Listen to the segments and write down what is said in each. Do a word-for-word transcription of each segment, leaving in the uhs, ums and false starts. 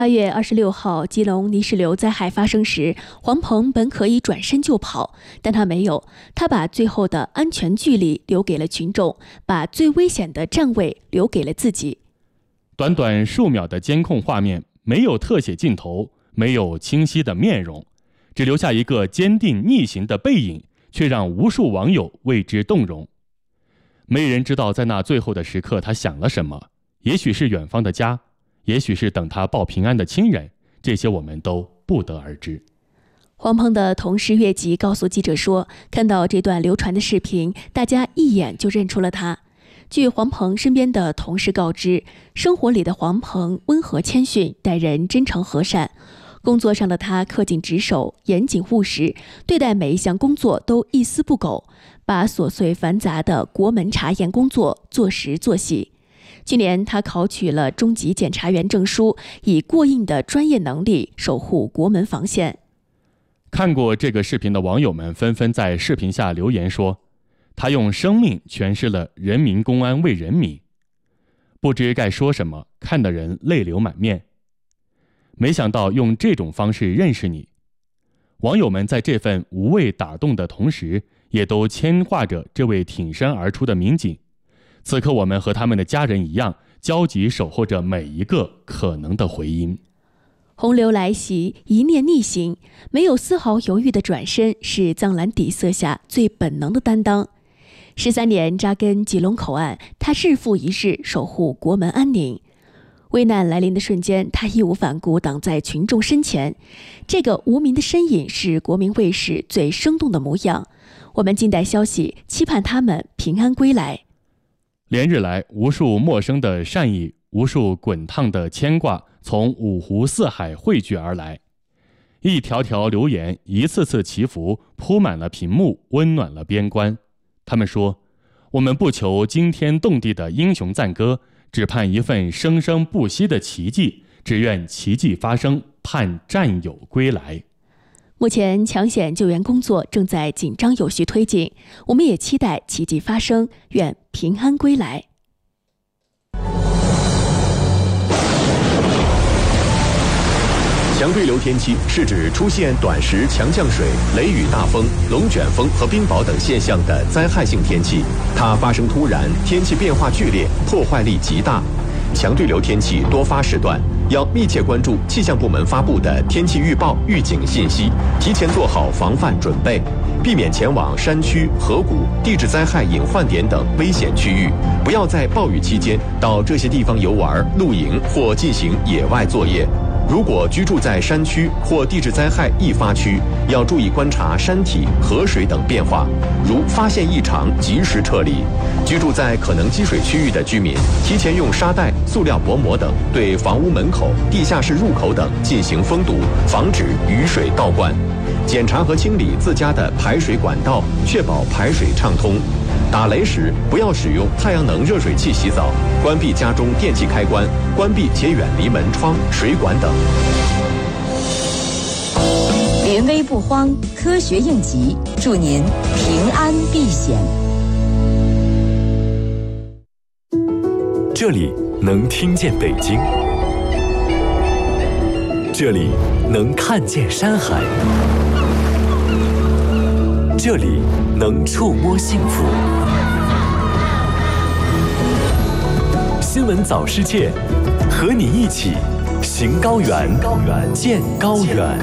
八月二十六号，基隆泥石流灾害发生时，黄鹏本可以转身就跑，但他没有，他把最后的安全距离留给了群众，把最危险的站位留给了自己。 短短数秒的监控画面，没有特写镜头，没有清晰的面容，只留下一个坚定逆行的背影，却让无数网友为之动容。没人知道在那最后的时刻他想了什么，也许是远方的家，也许是等他报平安的亲人，这些我们都不得而知。 黄鹏的同事岳吉告诉记者说，看到这段流传的视频，大家一眼就认出了他。据黄鹏身边的同事告知，生活里的黄鹏温和谦逊，待人真诚和善，工作上的他恪尽职守，严谨务实，对待每一项工作都一丝不苟，把琐碎繁杂的国门查验工作做实做细。去年他考取了中级检察员证书，以过硬的专业能力守护国门防线。 看过这个视频的网友们纷纷在视频下留言说，他用生命诠释了人民公安为人民。不知该说什么，看的人泪流满面。没想到用这种方式认识你。网友们在这份无畏打动的同时，也都牵挂着这位挺身而出的民警。此刻我们和他们的家人一样，焦急守候着每一个可能的回音。 洪流来袭，一念逆行，没有丝毫犹豫的转身，是藏蓝底色下最本能的担当。十三年扎根吉隆口岸，他日复一日守护国门安宁。危难来临的瞬间，他义无反顾挡在群众身前。这个无名的身影是国民卫士最生动的模样。我们静待消息，期盼他们平安归来。 连日来，无数陌生的善意，无数滚烫的牵挂，从五湖四海汇聚而来。一条条留言，一次次祈福，铺满了屏幕，温暖了边关。他们说，我们不求惊天动地的英雄赞歌，只盼一份生生不息的奇迹，只愿奇迹发生，盼战友归来。 目前抢险救援工作正在紧张有序推进，我们也期待奇迹发生，愿平安归来。 强对流天气是指出现短时强降水、雷雨大风、龙卷风和冰雹等现象的灾害性天气，它发生突然，天气变化剧烈，破坏力极大。强对流天气多发时段，要密切关注气象部门发布的天气预报、预警信息，提前做好防范准备，避免前往山区、河谷、地质灾害隐患点等危险区域，不要在暴雨期间到这些地方游玩、露营或进行野外作业。如果居住在山区或地质灾害易发区，要注意观察山体、河水等变化，如发现异常及时撤离。居住在可能积水区域的居民，提前用沙袋、塑料薄膜等对房屋门口、地下室入口等进行封堵，防止雨水倒灌。检查和清理自家的排水管道，确保排水畅通。打雷时不要使用太阳能热水器洗澡，关闭家中电气开关，关闭且远离门窗、水管等。 临危不慌，科学应急，祝您平安避险。 这里能听见北京，这里能看见山海，这里能触摸幸福。新闻早世界，和你一起行高原，见高原。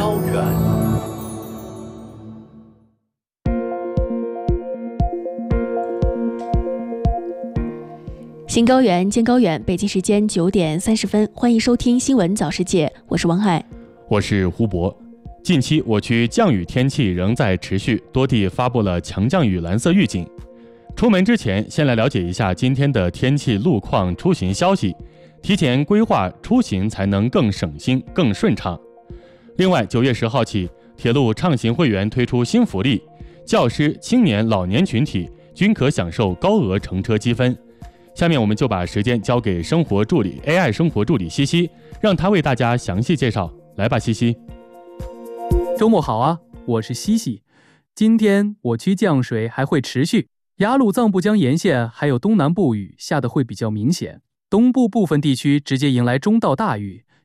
行高原，见高原。北京时间九点三十分，欢迎收听新闻早世界，我是王海， 我是胡博。近期我区降雨天气仍在持续，多地发布了强降雨蓝色预警。出门之前，先来了解一下今天的天气路况、出行消息，提前规划出行才能更省心、更顺畅。另外，九月十号起，铁路畅行会员推出新福利，教师、青年、老年群体均可享受高额乘车积分。下面我们就把时间交给生活助理 A I 生活助理西西，让他为大家详细介绍。来吧，西西。 周末好啊，我是西西。今天我区降水还会持续，雅鲁藏布江沿线还有东南部雨下的会比较明显，东部部分地区直接迎来中到大雨，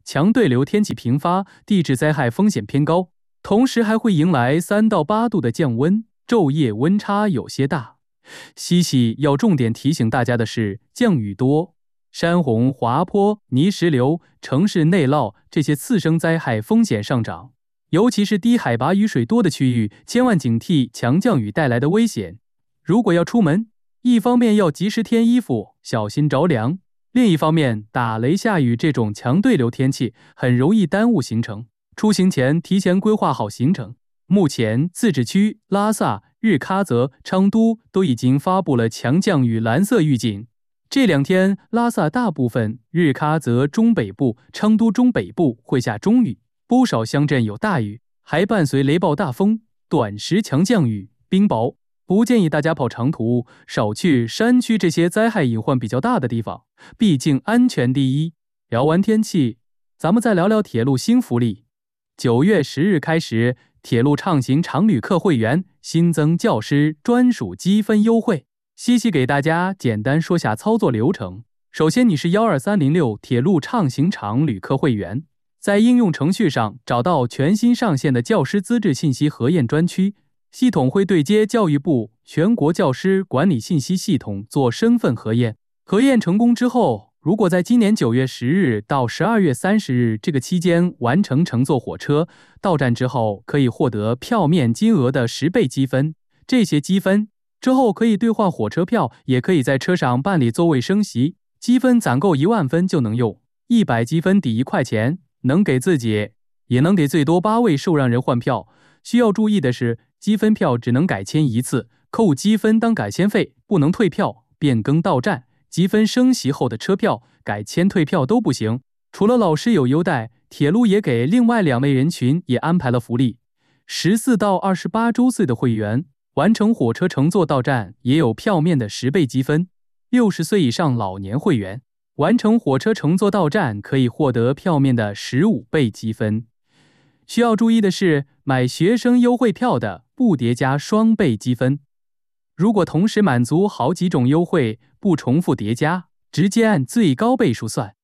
强对流天气频发，地质灾害风险偏高，同时还会迎来三到八度的降温，昼夜温差有些大。西西要重点提醒大家的是，降雨多、山洪、滑坡、泥石流、城市内涝这些次生灾害风险上涨，尤其是低海拔雨水多的区域，千万警惕强降雨带来的危险。如果要出门，一方面要及时添衣服，小心着凉；另一方面，打雷下雨这种强对流天气很容易耽误行程，出行前提前规划好行程。目前，自治区、拉萨、日喀则、昌都都已经发布了强降雨蓝色预警。这两天，拉萨大部分、日喀则中北部、昌都中北部会下中雨，不少乡镇有大雨，还伴随雷暴大风、短时强降雨、冰雹。不建议大家跑长途，少去山区这些灾害隐患比较大的地方，毕竟安全第一。聊完天气，咱们再聊聊铁路新福利。九月十日开始，铁路畅行常旅客会员新增教师专属积分优惠。西西给大家简单说下操作流程。首先，你是一二三零六铁路畅行常旅客会员，在应用程序上找到全新上线的教师资质信息核验专区，系统会对接教育部全国教师管理信息系统做身份核验。核验成功之后，如果在今年九月十日到十二月三十日这个期间完成乘坐火车，到站之后可以获得票面金额的十倍积分。这些积分之后可以兑换火车票，也可以在车上办理座位升席。积分攒够一万分就能用，一百积分抵一块钱，能给自己，也能给最多八位受让人换票。需要注意的是，积分票只能改签一次，扣积分当改签费，不能退票、变更到站。积分升席后的车票改签退票都不行。除了老师有优待，铁路也给另外两类人群也安排了福利。十四到二十八周岁的会员，完成火车乘坐到站也有票面的十倍积分。六十岁以上老年会员，完成火车乘坐到站可以获得票面的十五倍积分。需要注意的是，买学生优惠票的不叠加双倍积分。如果同时满足好几种优惠，不重复叠加，直接按最高倍数算。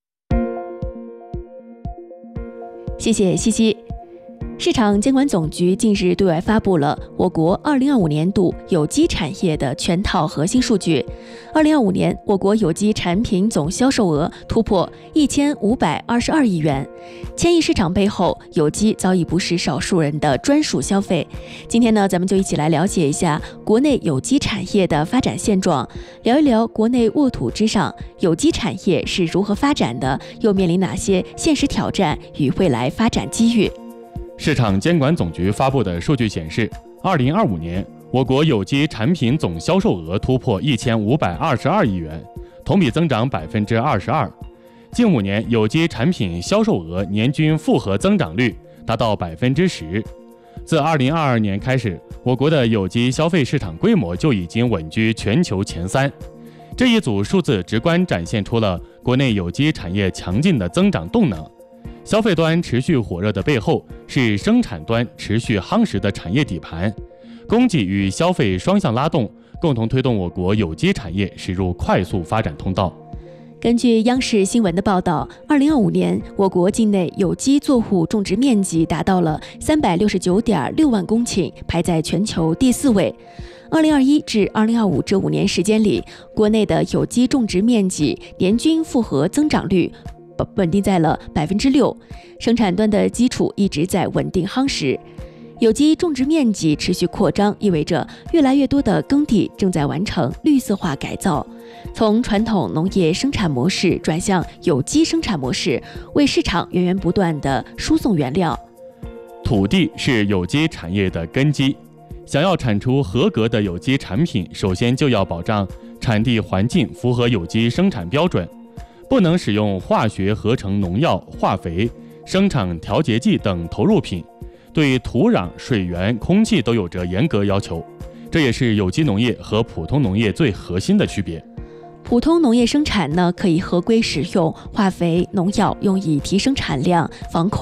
谢谢西西。市场监管总局近日对外发布了我国二零二五年度有机产业的全套核心数据。二零二五年，我国有机产品总销售额突破一千五百二十二亿元。千亿市场背后，有机早已不是少数人的专属消费。今天呢，咱们就一起来了解一下国内有机产业的发展现状，聊一聊国内沃土之上有机产业是如何发展的，又面临哪些现实挑战与未来发展机遇。 市场监管总局发布的数据显示，二零二五年我国有机产品总销售额突破一千五百二十二亿元，同比增长百分之二十二。近五年有机产品销售额年均复合增长率达到百分之十。自二零二二年开始，我国的有机消费市场规模就已经稳居全球前三。这一组数字直观展现出了国内有机产业强劲的增长动能。消费端持续火热的背后，是生产端持续夯实的产业底盘，供给与消费双向拉动，共同推动我国有机产业驶入快速发展通道。 根据央视新闻的报道，二零二五年我国境内有机作物种植面积达到了三百六十九点六万公顷，排在全球第四位。二零二一至二零二五这五年时间里，国内的有机种植面积年均复合增长率稳定在了百分之六，生产端的基础一直在稳定夯实。有机种植面积持续扩张，意味着越来越多的耕地正在完成绿色化改造，从传统农业生产模式转向有机生产模式，为市场源源不断地输送原料。 土地是有机产业的根基，想要产出合格的有机产品，首先就要保障产地环境符合有机生产标准，不能使用化学合成农药、化肥、生长调节剂等投入品，对土壤、水源、空气都有着严格要求。这也是有机农业和普通农业最核心的区别。 普通农业生产呢，可以合规使用化肥、农药，用以提升产量、防控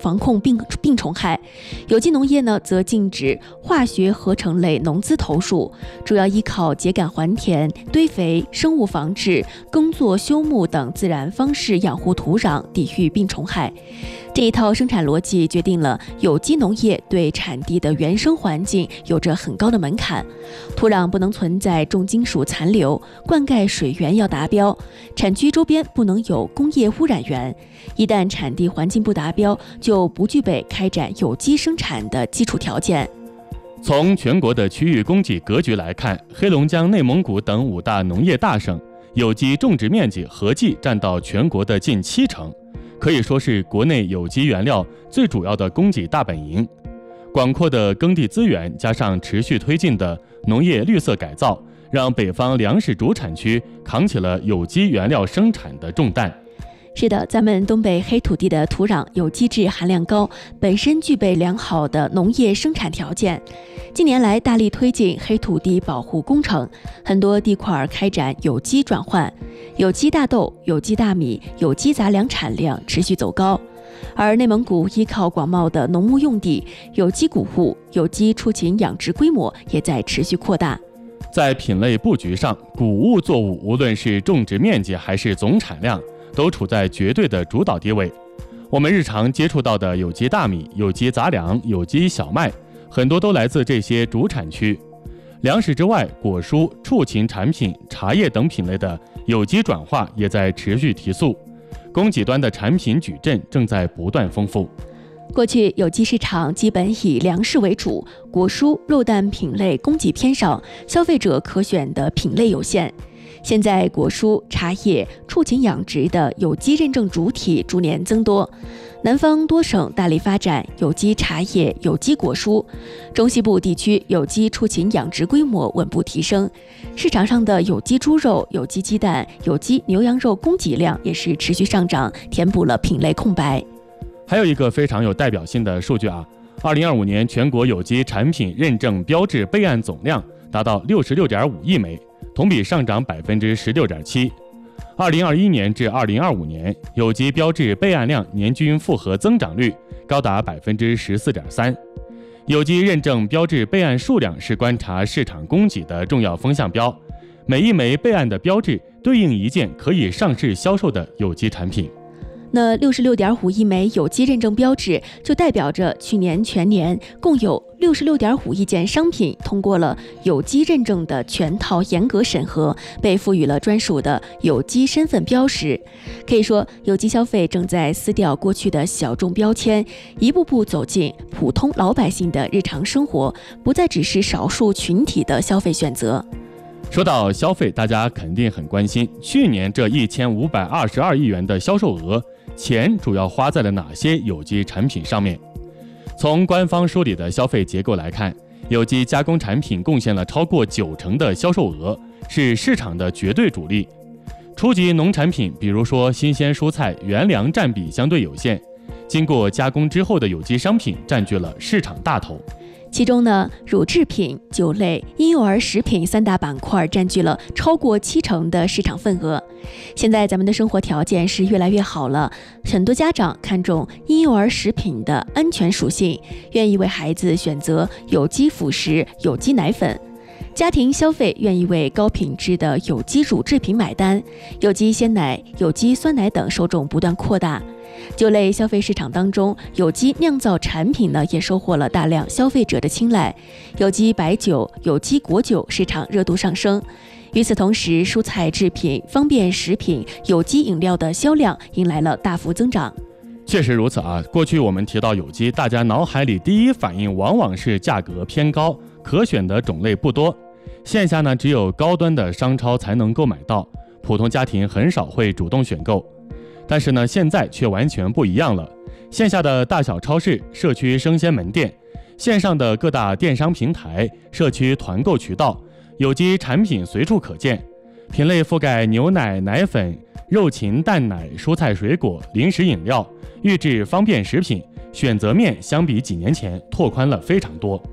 防控病病虫害。有机农业呢，则禁止化学合成类农资投入，主要依靠秸秆还田、堆肥、生物防治、耕作休牧等自然方式养护土壤，抵御病虫害。这一套生产逻辑决定了有机农业对产地的原生环境有着很高的门槛，土壤不能存在重金属残留，灌溉水源要达标，产区周边不能有工业污染源。一旦产地环境不达标，就不具备开展有机生产的基础条件。 从全国的区域供给格局来看，黑龙江、内蒙古等五大农业大省有机种植面积合计占到全国的近七成，可以说是国内有机原料最主要的供给大本营。广阔的耕地资源加上持续推进的农业绿色改造，让北方粮食主产区扛起了有机原料生产的重担。 是的，咱们东北黑土地的土壤有机质含量高，本身具备良好的农业生产条件。近年来大力推进黑土地保护工程，很多地块开展有机转换，有机大豆、有机大米、有机杂粮产量持续走高。而内蒙古依靠广袤的农牧用地，有机谷物、有机畜禽养殖规模也在持续扩大。 在品类布局上，谷物作物无论是种植面积还是总产量，都处在绝对的主导地位。我们日常接触到的有机大米、有机杂粮、有机小麦，很多都来自这些主产区。粮食之外，果蔬、畜禽产品、茶叶等品类的有机转化也在持续提速，供给端的产品矩阵正在不断丰富。 过去有机市场基本以粮食为主，果蔬、肉蛋品类供给偏少，消费者可选的品类有限。现在果蔬、茶叶、畜禽养殖的有机认证主体逐年增多，南方多省大力发展有机茶叶、有机果蔬，中西部地区有机畜禽养殖规模稳步提升，市场上的有机猪肉、有机鸡蛋、有机牛羊肉供给量也是持续上涨，填补了品类空白。 还有一个非常有代表性的数据啊，二零二五年全国有机产品认证标志备案总量达到六十六点五亿枚，同比上涨百分之十六点七。二零二一年至二零二五年，有机标志备案量年均复合增长率高达百分之十四点三。有机认证标志备案数量是观察市场供给的重要风向标，每一枚备案的标志对应一件可以上市销售的有机产品。 那六十六点五亿枚有机认证标志，就代表着去年全年共有六十六点五亿件商品通过了有机认证的全套严格审核，被赋予了专属的有机身份标识。可以说，有机消费正在撕掉过去的小众标签，一步步走进普通老百姓的日常生活，不再只是少数群体的消费选择。 说到消费，大家肯定很关心，去年这一千五百二十二亿元的销售额，钱主要花在了哪些有机产品上面？从官方梳理的消费结构来看，有机加工产品贡献了超过九成的销售额，是市场的绝对主力。初级农产品，比如说新鲜蔬菜、原粮占比相对有限，经过加工之后的有机商品占据了市场大头。 其中呢，乳制品、酒类、婴幼儿食品三大板块占据了超过七成的市场份额。现在咱们的生活条件是越来越好了，很多家长看重婴幼儿食品的安全属性，愿意为孩子选择有机辅食、有机奶粉。家庭消费愿意为高品质的有机乳制品买单，有机鲜奶、有机酸奶等受众不断扩大。酒类消费市场当中，有机酿造产品呢也收获了大量消费者的青睐，有机白酒、有机果酒市场热度上升。与此同时，蔬菜制品、方便食品、有机饮料的销量迎来了大幅增长。 确实如此啊！过去我们提到有机，大家脑海里第一反应往往是价格偏高，可选的种类不多。线下呢，只有高端的商超才能购买到，普通家庭很少会主动选购。但是呢，现在却完全不一样了。线下的大小超市、社区生鲜门店，线上的各大电商平台、社区团购渠道，有机产品随处可见，品类覆盖牛奶、奶粉、肉禽、蛋奶、蔬菜水果、零食饮料、预制方便食品，选择面相比几年前拓宽了非常多。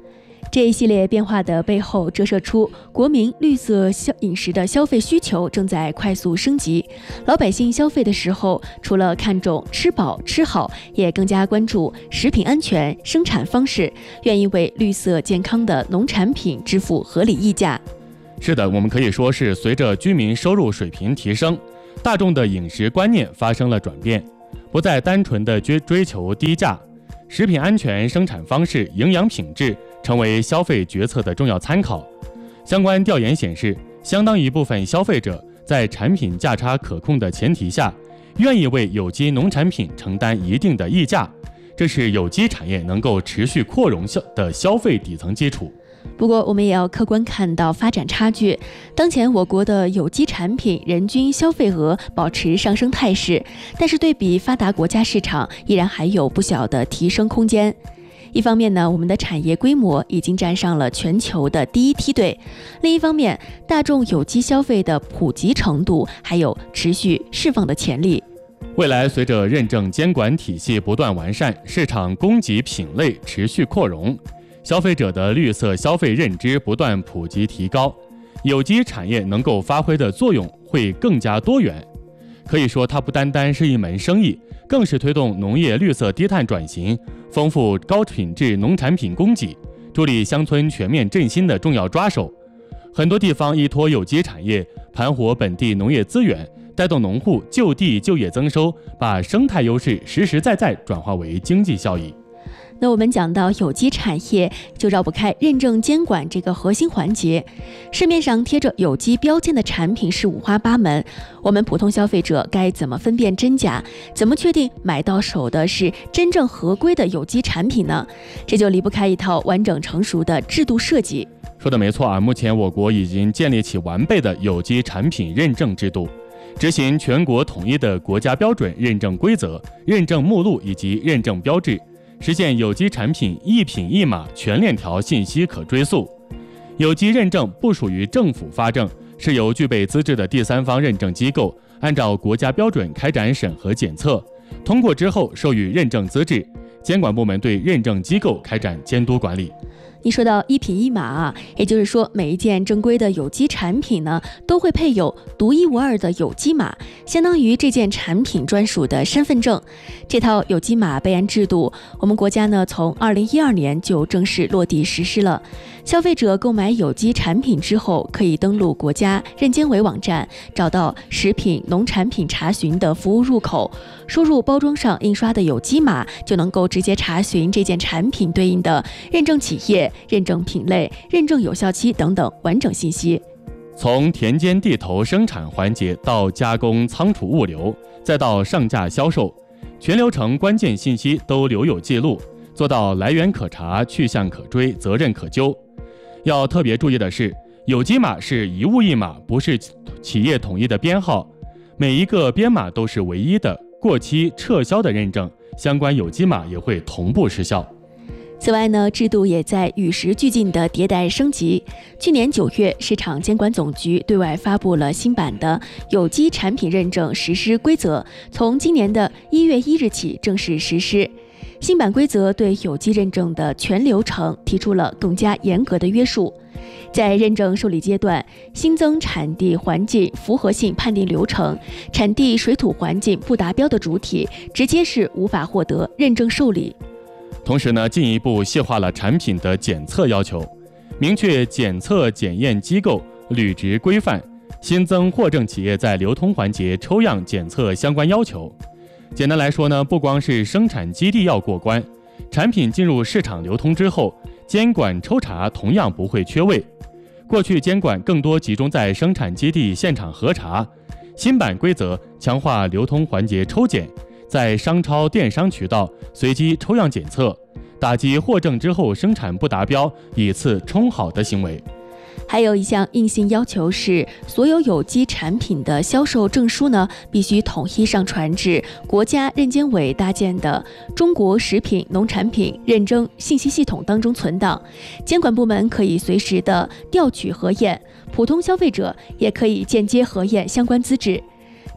这一系列变化的背后，折射出国民绿色消饮食的消费需求正在快速升级。老百姓消费的时候，除了看重吃饱吃好，也更加关注食品安全、生产方式，愿意为绿色健康的农产品支付合理溢价。 是的，我们可以说是随着居民收入水平提升，大众的饮食观念发生了转变，不再单纯的追追求低价，食品安全、生产方式、营养品质成为消费决策的重要参考。相关调研显示，相当一部分消费者在产品价差可控的前提下，愿意为有机农产品承担一定的溢价，这是有机产业能够持续扩容的消费底层基础。 不过，我们也要客观看到发展差距。当前我国的有机产品人均消费额保持上升态势，但是对比发达国家市场，依然还有不小的提升空间。一方面呢，我们的产业规模已经站上了全球的第一梯队；另一方面，大众有机消费的普及程度还有持续释放的潜力。 未来随着认证监管体系不断完善，市场供给品类持续扩容，消费者的绿色消费认知不断普及提高，有机产业能够发挥的作用会更加多元。可以说，它不单单是一门生意，更是推动农业绿色低碳转型、丰富高品质农产品供给、助力乡村全面振兴的重要抓手。很多地方依托有机产业盘活本地农业资源，带动农户就地就业增收，把生态优势实实在在转化为经济效益。 那我们讲到有机产业，就绕不开认证监管这个核心环节。市面上贴着有机标签的产品是五花八门，我们普通消费者该怎么分辨真假？怎么确定买到手的是真正合规的有机产品呢？这就离不开一套完整成熟的制度设计。 说的没错啊，目前我国已经建立起完备的有机产品认证制度，执行全国统一的国家标准认证规则、认证目录以及认证标志，实现有机产品一品一码全链条信息可追溯。有机认证不属于政府发证，是由具备资质的第三方认证机构按照国家标准开展审核检测，通过之后授予认证资质，监管部门对认证机构开展监督管理。 你说到一品一码啊，也就是说每一件正规的有机产品呢，都会配有独一无二的有机码，相当于这件产品专属的身份证。这套有机码备案制度，我们国家呢从二零一二年就正式落地实施了。消费者购买有机产品之后，可以登录国家认监委网站，找到食品农产品查询的服务入口，输入包装上印刷的有机码，就能够直接查询这件产品对应的认证企业、认证品类、认证有效期等等完整信息。 从田间地头生产环节到加工仓储物流，再到上架销售，全流程关键信息都留有记录，做到来源可查、去向可追、责任可究。要特别注意的是，有机码是一物一码，不是企业统一的编号，每一个编码都是唯一的，过期撤销的认证，相关有机码也会同步失效。 此外呢，制度也在与时俱进的迭代升级。去年九月，市场监管总局对外发布了新版的有机产品认证实施规则，从今年的一月一日起正式实施。新版规则对有机认证的全流程提出了更加严格的约束。在认证受理阶段，新增产地环境符合性判定流程，产地水土环境不达标的主体直接是无法获得认证受理。 同时呢，进一步细化了产品的检测要求，明确检测检验机构履职规范，新增获证企业在流通环节抽样检测相关要求。简单来说呢，不光是生产基地要过关，产品进入市场流通之后，监管抽查同样不会缺位。过去监管更多集中在生产基地现场核查，新版规则强化流通环节抽检，在商超电商渠道随机抽样检测，打击获证之后生产不达标以次充好的行为。 还有一项硬性要求是，所有有机产品的销售证书呢，必须统一上传至国家认监委搭建的中国食品农产品认证信息系统当中存档，监管部门可以随时的调取核验，普通消费者也可以间接核验相关资质。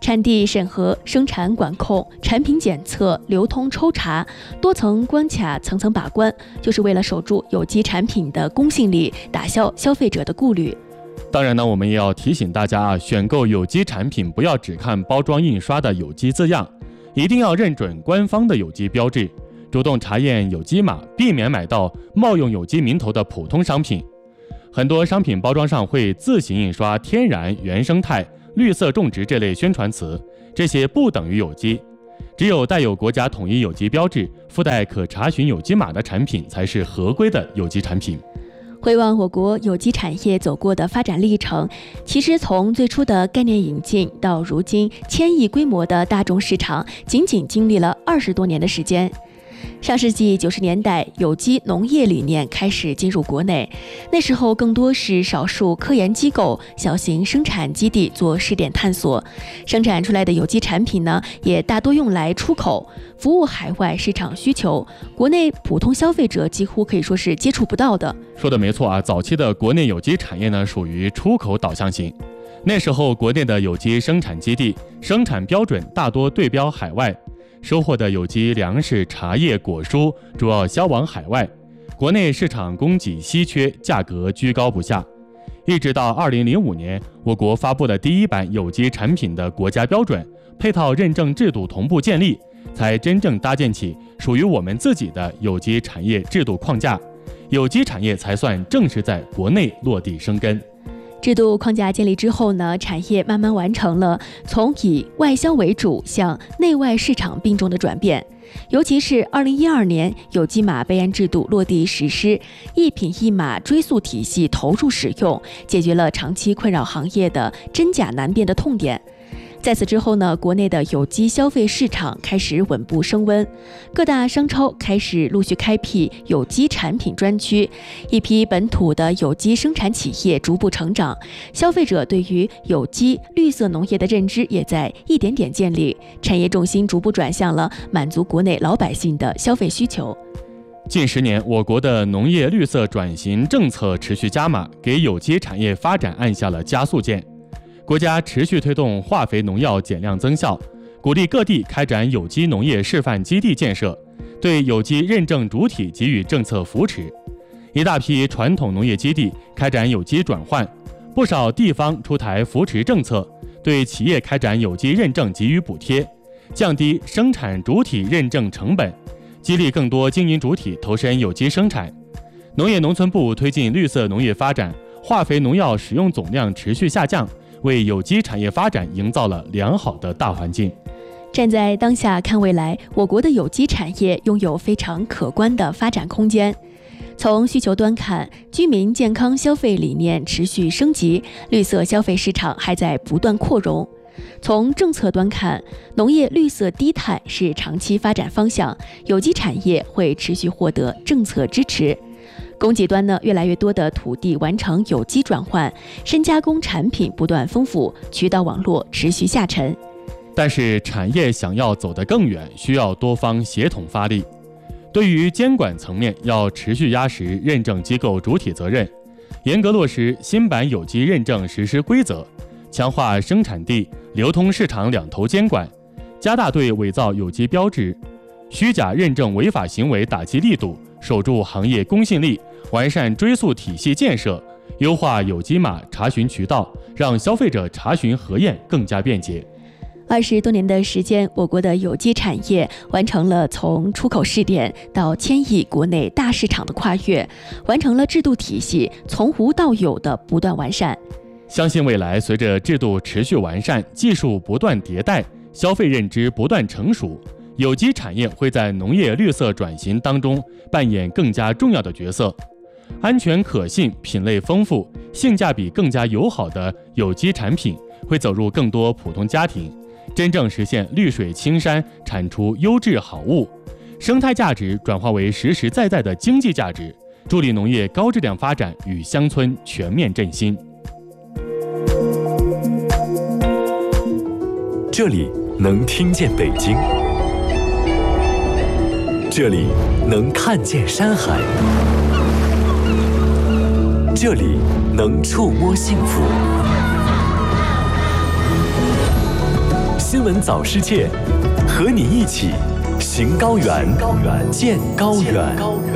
产地审核、生产管控、产品检测、流通抽查，多层关卡，层层把关，就是为了守住有机产品的公信力，打消消费者的顾虑。 当然呢，我们也要提醒大家啊，选购有机产品不要只看包装印刷的有机字样，一定要认准官方的有机标志，主动查验有机码，避免买到冒用有机名头的普通商品。很多商品包装上会自行印刷天然、原生态、绿色种植这类宣传词，这些不等于有机。只有带有国家统一有机标志、附带可查询有机码的产品才是合规的有机产品。 回望我国有机产业走过的发展历程，其实从最初的概念引进到如今千亿规模的大众市场，仅仅经历了二十多年的时间。上世纪九十年代，有机农业理念开始进入国内，那时候更多是少数科研机构、小型生产基地做试点探索，生产出来的有机产品呢，也大多用来出口，服务海外市场需求，国内普通消费者几乎可以说是接触不到的。 说的没错啊，早期的国内有机产业呢，属于出口导向型。那时候国内的有机生产基地生产标准大多对标海外，收获的有机粮食、茶叶、果蔬主要销往海外，国内市场供给稀缺，价格居高不下。一直到二零零五年，我国发布了第一版有机产品的国家标准，配套认证制度同步建立，才真正搭建起属于我们自己的有机产业制度框架，有机产业才算正式在国内落地生根。 制度框架建立之后呢，产业慢慢完成了从以外销为主向内外市场并重的转变。尤其是二零一二年有机码备案制度落地实施，一品一码追溯体系投入使用，解决了长期困扰行业的真假难辨的痛点。在此之后呢，国内的有机消费市场开始稳步升温，各大商超开始陆续开辟有机产品专区，一批本土的有机生产企业逐步成长，消费者对于有机绿色农业的认知也在一点点建立，产业重心逐步转向了满足国内老百姓的消费需求。 近十年，我国的农业绿色转型政策持续加码，给有机产业发展按下了加速键。国家持续推动化肥农药减量增效，鼓励各地开展有机农业示范基地建设，对有机认证主体给予政策扶持。一大批传统农业基地开展有机转换，不少地方出台扶持政策，对企业开展有机认证给予补贴，降低生产主体认证成本，激励更多经营主体投身有机生产。农业农村部推进绿色农业发展，化肥农药使用总量持续下降，为有机产业发展营造了良好的大环境。 站在当下看未来，我国的有机产业拥有非常可观的发展空间。从需求端看，居民健康消费理念持续升级，绿色消费市场还在不断扩容。从政策端看，农业绿色低碳是长期发展方向，有机产业会持续获得政策支持。供给端呢，越来越多的土地完成有机转换，深加工产品不断丰富，渠道网络持续下沉。 但是产业想要走得更远，需要多方协同发力。对于监管层面，要持续压实认证机构主体责任，严格落实新版有机认证实施规则，强化生产地、流通市场两头监管，加大对伪造有机标志、虚假认证违法行为打击力度，守住行业公信力，完善追溯体系建设，优化有机码查询渠道，让消费者查询核验更加便捷。 二十多年的时间，我国的有机产业完成了从出口试点到千亿国内大市场的跨越，完成了制度体系从无到有的不断完善。 相信未来随着制度持续完善，技术不断迭代，消费认知不断成熟，有机产业会在农业绿色转型当中扮演更加重要的角色。安全可信、品类丰富、性价比更加友好的有机产品会走入更多普通家庭，真正实现绿水青山，产出优质好物，生态价值转化为实实在在的经济价值，助力农业高质量发展与乡村全面振兴。 这里能听见北京，这里能看见山海，这里能触摸幸福。 新闻早世界，和你一起行高远，见高远。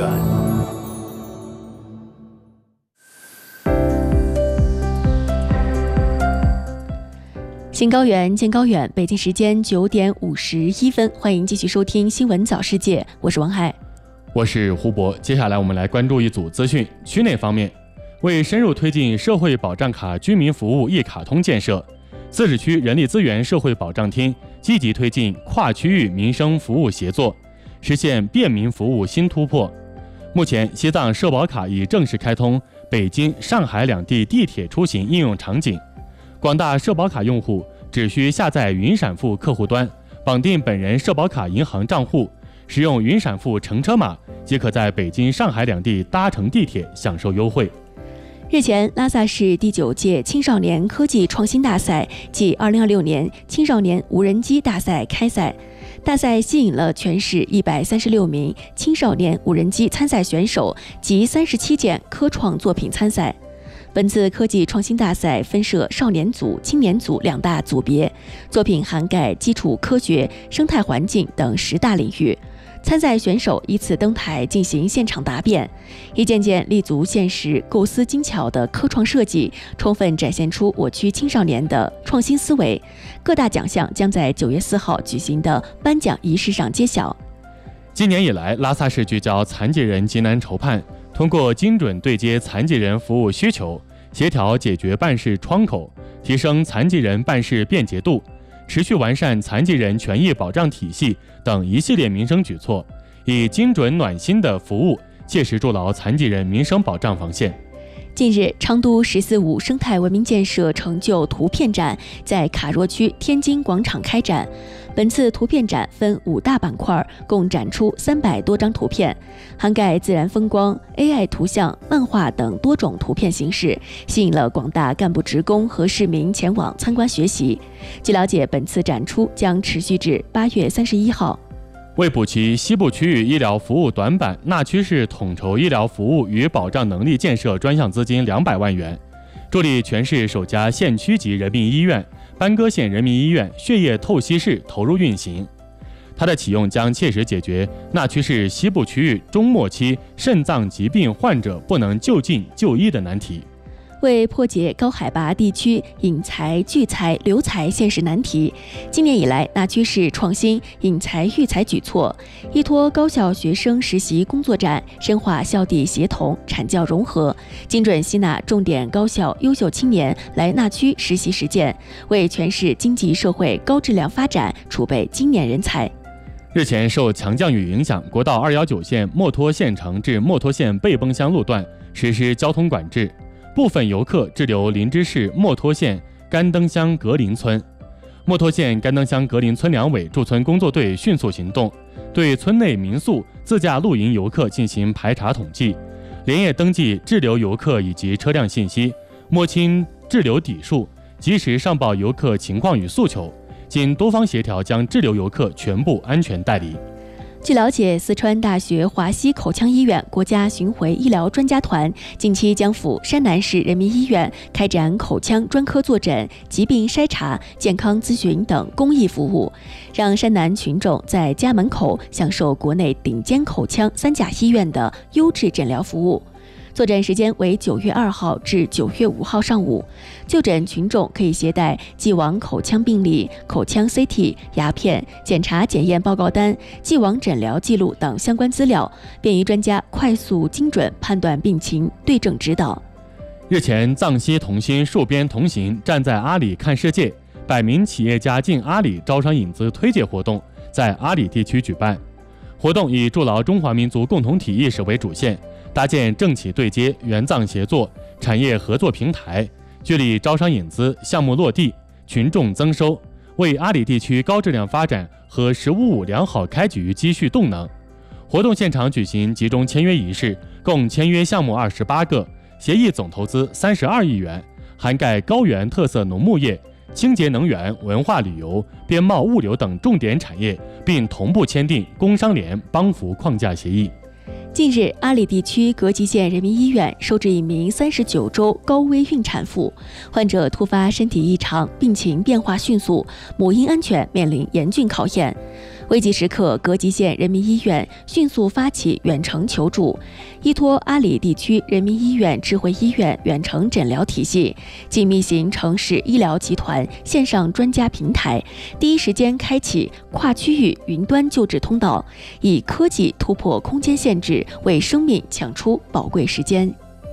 行高远，见高远。北京时间九点五十一分，欢迎继续收听新闻早世界，我是王海， 我是胡博。接下来我们来关注一组资讯。区内方面，为深入推进社会保障卡居民服务一卡通建设，自治区人力资源社会保障厅积极推进跨区域民生服务协作，实现便民服务新突破。目前，西藏社保卡已正式开通北京、上海两地地铁出行应用场景。广大社保卡用户只需下载云闪付客户端，绑定本人社保卡银行账户，使用云闪付乘车码，即可在北京、上海两地搭乘地铁享受优惠。 日前，拉萨市第九届青少年科技创新大赛暨二零二六年青少年无人机大赛开赛。大赛吸引了全市一百三十六名青少年无人机参赛选手及三十七件科创作品参赛。本次科技创新大赛分设少年组、青年组两大组别，作品涵盖基础科学、生态环境等十大领域。参赛选手依次登台进行现场答辩，一件件立足现实、构思精巧的科创设计，充分展现出我区青少年的创新思维。各大奖项将在九月四号举行的颁奖仪式上揭晓。 今年以来，拉萨市聚焦残疾人急难筹盼，通过精准对接残疾人服务需求，协调解决办事窗口，提升残疾人办事便捷度，持续完善残疾人权益保障体系等一系列民生举措，以精准暖心的服务切实筑牢残疾人民生保障防线。 近日，昌都“十四五”生态文明建设成就图片展在卡若区天津广场开展。本次图片展分五大板块，共展出三百多张图片，涵盖自然风光、A I 图像、漫画等多种图片形式，吸引了广大干部职工和市民前往参观学习。据了解，本次展出将持续至八月三十一号。 为补齐西部区域医疗服务短板，纳区市统筹医疗服务与保障能力建设专项资金两百万元，助力全市首家县区级人民医院班戈县人民医院血液透析室投入运行。它的启用将切实解决纳区市西部区域中末期肾脏疾病患者不能就近就医的难题。 为破解高海拔地区引才、聚才、留才现实难题，今年以来，纳区市创新引才育才举措，依托高校学生实习工作站，深化校地协同、产教融合，精准吸纳重点高校优秀青年来纳区实习实践，为全市经济社会高质量发展储备青年人才。 日前，受强降雨影响，国道二一九线墨脱县城至墨脱县背崩乡路段实施交通管制。部分游客滞留林芝市墨脱县甘登乡格林村。墨脱县甘登乡格林村两委驻村工作队迅速行动，对村内民宿、自驾露营游客进行排查统计，连夜登记滞留游客以及车辆信息，摸清滞留底数，及时上报游客情况与诉求，经多方协调，将滞留游客全部安全带离。 据了解，四川大学华西口腔医院国家巡回医疗专家团近期将赴山南市人民医院开展口腔专科坐诊、疾病筛查、健康咨询等公益服务，让山南群众在家门口享受国内顶尖口腔三甲医院的优质诊疗服务。坐诊时间为九月二号至九月五号上午，就诊群众可以携带既往口腔病历、口腔 C T、牙片、检查检验报告单、既往诊疗记录等相关资料，便于专家快速精准判断病情，对症指导。 日前，藏西同心戍边同行，站在阿里看世界，百名企业家进阿里招商引资推介活动在阿里地区举办。活动以筑牢中华民族共同体意识为主线，搭建政企对接、援藏协作、产业合作平台，聚力招商引资、项目落地、群众增收，为阿里地区高质量发展和“十五五”良好开局积蓄动能。活动现场举行集中签约仪式，共签约项目二十八个，协议总投资三十二亿元，涵盖高原特色农牧业、清洁能源、文化旅游、边贸物流等重点产业，并同步签订工商联帮扶框架协议。 近日，阿里地区格吉县人民医院收治一名三十九周高危孕产妇，患者突发身体异常，病情变化迅速，母婴安全面临严峻考验。危急时刻，格吉县人民医院迅速发起远程求助，依托阿里地区人民医院智慧医院远程诊疗体系，紧密型城市医疗集团线上专家平台，第一时间开启跨区域云端救治通道，以科技突破空间限制，为生命抢出宝贵时间。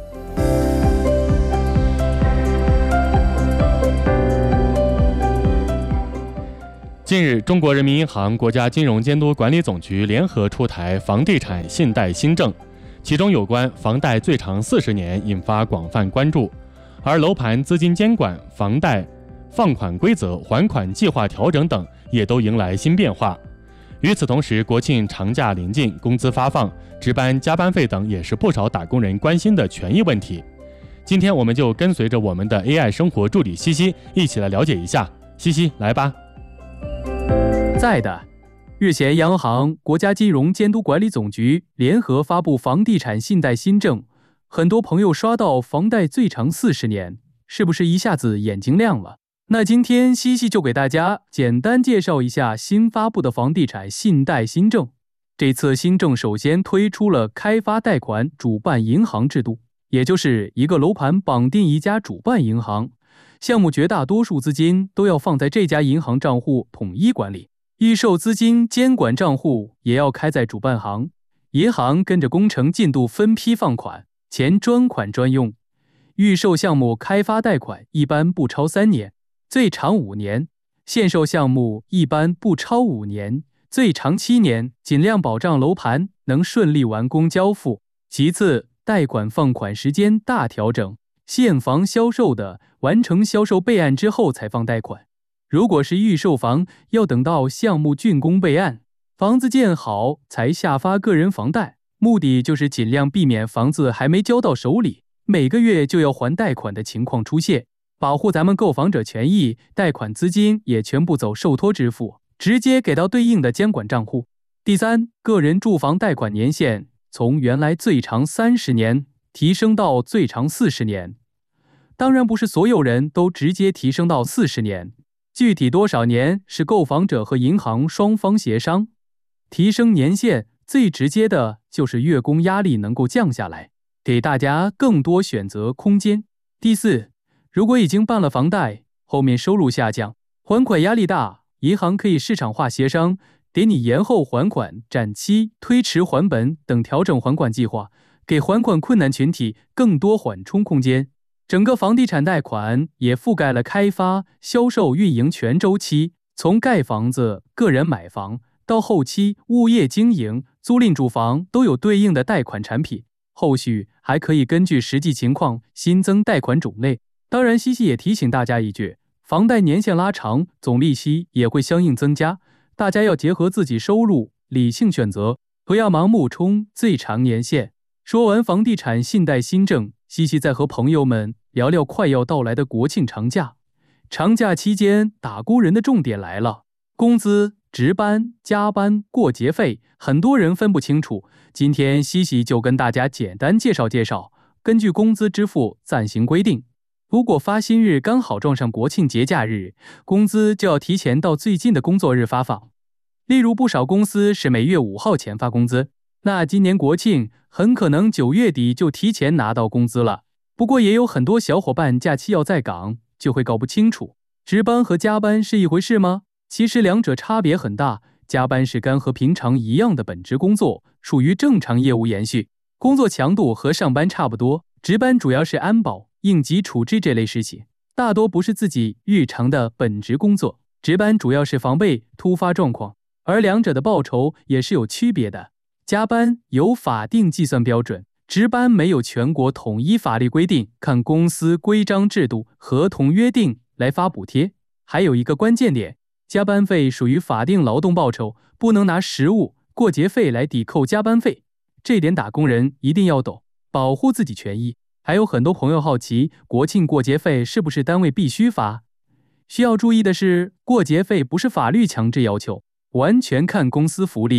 近日，中国人民银行、国家金融监督管理总局联合出台房地产信贷新政，其中有关房贷最长四十年引发广泛关注，而楼盘资金监管、房贷放款规则、还款计划调整等也都迎来新变化。与此同时，国庆长假临近，工资发放、值班加班费等也是不少打工人关心的权益问题。今天我们就跟随着我们的 A I 生活助理西西一起来了解一下。西西，来吧。 在的，日前，央行、国家金融监督管理总局联合发布房地产信贷新政，很多朋友刷到房贷最长四十年，是不是一下子眼睛亮了？那今天西西就给大家简单介绍一下新发布的房地产信贷新政。这次新政首先推出了开发贷款主办银行制度，也就是一个楼盘绑定一家主办银行，项目绝大多数资金都要放在这家银行账户统一管理，预售资金监管账户也要开在主办行，银行跟着工程进度分批放款，钱专款专用。预售项目开发贷款一般不超三年，最长五年；限售项目一般不超五年，最长七年，尽量保障楼盘能顺利完工交付。其次，贷款放款时间大调整，现房销售的完成销售备案之后才放贷款。如果是预售房，要等到项目竣工备案，房子建好才下发个人房贷，目的就是尽量避免房子还没交到手里，每个月就要还贷款的情况出现，保护咱们购房者权益。贷款资金也全部走受托支付，直接给到对应的监管账户。第三，个人住房贷款年限从原来最长三十年提升到最长四十年，当然不是所有人都直接提升到四十年。具体多少年是购房者和银行双方协商。提升年限最直接的就是月供压力能够降下来，给大家更多选择空间。第四，如果已经办了房贷，后面收入下降，还款压力大，银行可以市场化协商，给你延后还款、展期、推迟还本等调整还款计划，给还款困难群体更多缓冲空间。整个房地产贷款也覆盖了开发、销售、运营全周期，从盖房子、个人买房到后期物业经营、租赁住房都有对应的贷款产品。后续还可以根据实际情况新增贷款种类。当然，西西也提醒大家一句，房贷年限拉长，总利息也会相应增加，大家要结合自己收入，理性选择，不要盲目冲最长年限。说完房地产信贷新政，西西再和朋友们聊聊快要到来的国庆长假。长假期间，打工人的重点来了，工资、值班、加班、过节费，很多人分不清楚。今天西西就跟大家简单介绍介绍，根据工资支付暂行规定，如果发薪日刚好撞上国庆节假日，工资就要提前到最近的工作日发放。例如不少公司是每月五号前发工资，那今年国庆很可能九月底就提前拿到工资了。不过也有很多小伙伴假期要在岗，就会搞不清楚值班和加班是一回事吗？其实两者差别很大，加班是跟和平常一样的本职工作，属于正常业务延续，工作强度和上班差不多。值班主要是安保、应急处置这类事情，大多不是自己日常的本职工作，值班主要是防备突发状况，而两者的报酬也是有区别的。加班有法定计算标准，值班没有全国统一法律规定，看公司规章制度、合同约定来发补贴。还有一个关键点，加班费属于法定劳动报酬，不能拿实物、过节费来抵扣加班费，这点打工人一定要懂，保护自己权益。还有很多朋友好奇，国庆过节费是不是单位必须发？需要注意的是，过节费不是法律强制要求，完全看公司福利。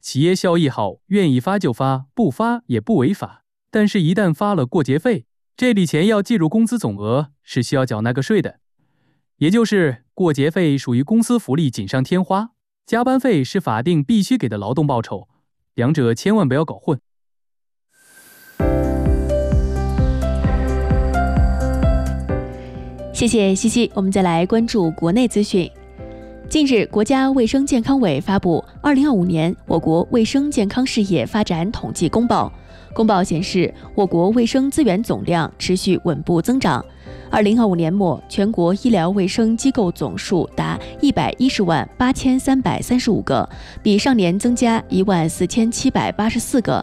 企业效益好，愿意发就发，不发也不违法。但是，一旦发了过节费，这笔钱要计入工资总额，是需要缴纳个税的。也就是过节费属于公司福利锦上添花，加班费是法定必须给的劳动报酬，两者千万不要搞混。 谢谢西西，我们再来关注国内资讯。近日，国家卫生健康委发布《二零二五年我国卫生健康事业发展统计公报》。公报显示，我国卫生资源总量持续稳步增长。二零二五年末，全国医疗卫生机构总数达一百一十万八千三百三十五个，比上年增加一万四千七百八十四个，